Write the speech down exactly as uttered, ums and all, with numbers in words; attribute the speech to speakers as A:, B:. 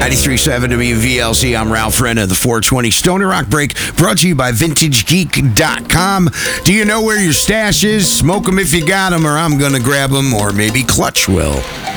A: ninety-three point seven W V L C. I'm Ralph Renna, the four twenty Stoner Rock Break, brought to you by vintage geek dot com. Do you know where your stash is? Smoke them if you got them, or I'm going to grab them, or maybe Clutch will.